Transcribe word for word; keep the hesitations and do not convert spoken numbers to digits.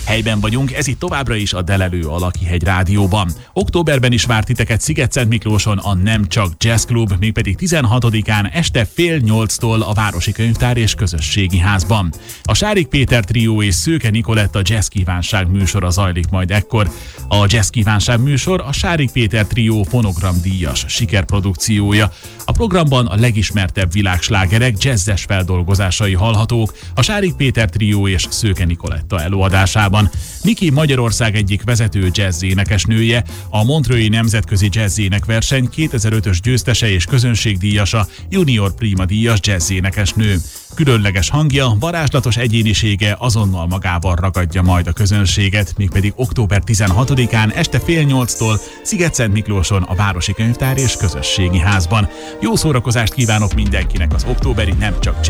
Helyben vagyunk, ez itt továbbra is a Delelő a Lakihegy Rádióban. Októberben is várt titeket Szigetszentmiklóson a Nem Csak Jazz Club, mégpedig tizenhatodikán este fél nyolctól a Városi Könyvtár és Közösségi Házban. A Sárik Péter trió és Szőke Nikoletta Jazz Kívánság műsora zajlik majd ekkor. A Jazz Kívánság műsor a Sárik Péter trió fonogramdíjas sikerprodukciója. A programban a legismertebb világslágerek jazzes feldolgozásai hallhatók a Sárik Péter trió és Szőke Nikoletta előadásában. Miki Magyarország egyik vezető jazz énekesnője, a Montreux-i Nemzetközi Jazz Énekverseny kétezer-ötös győztese és közönségdíjasa, Junior Prima díjas jazz énekesnő. Különleges hangja, varázslatos egyénisége azonnal magával ragadja majd a közönséget, mégpedig október tizenhatodikán este fél nyolctól Szigetszentmiklóson a Városi Könyvtár és Közösségi Házban. Jó szórakozást kívánok mindenkinek az októberi Nem Csak